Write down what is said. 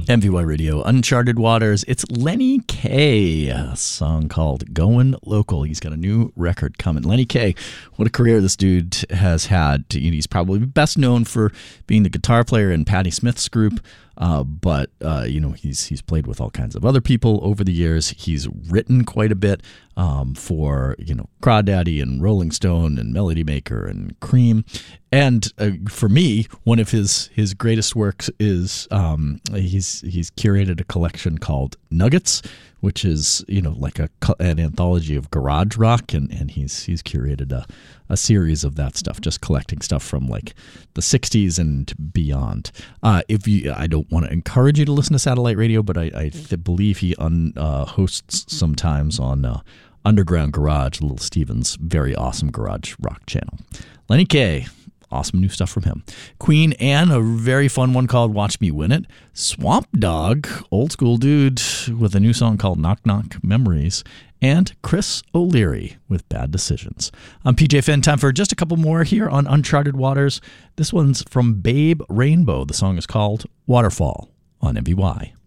MVY Radio, Uncharted Waters. It's Lenny Kaye, a song called Going Local. He's got a new record coming. Lenny Kaye, what a career this dude has had. He's probably best known for being the guitar player in Patti Smith's group, but he's played with all kinds of other people over the years. He's written quite a bit for Crawdaddy and Rolling Stone and Melody Maker and Cream. And for me, one of his greatest works is he's curated a collection called Nuggets, which is like an anthology of garage rock, and he's curated a series of that stuff, just collecting stuff from like the 60s and beyond. I don't want to encourage you to listen to satellite radio, but I believe he hosts sometimes on Underground Garage, Little Steven's very awesome garage rock channel. Lenny Kaye. Awesome new stuff from him. Queen Anne, a very fun one called Watch Me Win It. Swamp Dogg, old school dude with a new song called Knock Knock Memories. And Chris O'Leary with Bad Decisions. I'm PJ Finn. Time for just a couple more here on Uncharted Waters. This one's from Babe Rainbow. The song is called Waterfall on MVY.